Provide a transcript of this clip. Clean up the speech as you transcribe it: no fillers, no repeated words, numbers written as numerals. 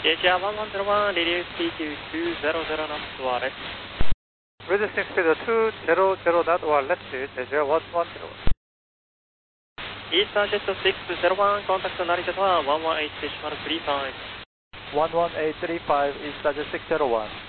Asia 1101, reduce speed to 200 knots to our left. Reducing speed to 200 knot or left, Jeju 1101. Eastern Jet 601, contact Narita Tower 118.35. 11835 Eastern Jet 601.